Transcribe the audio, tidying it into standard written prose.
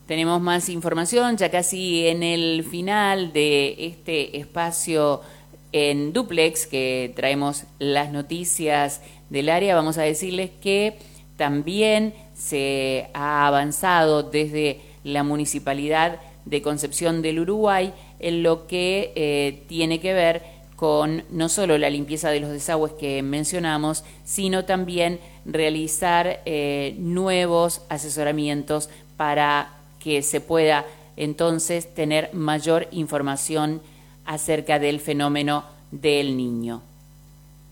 tenemos más información, ya casi en el final de este espacio en Duplex, que traemos las noticias del área. Vamos a decirles que también se ha avanzado desde la Municipalidad de Concepción del Uruguay en lo que tiene que ver con no solo la limpieza de los desagües que mencionamos, sino también realizar nuevos asesoramientos para que se pueda entonces tener mayor información acerca del fenómeno del Niño.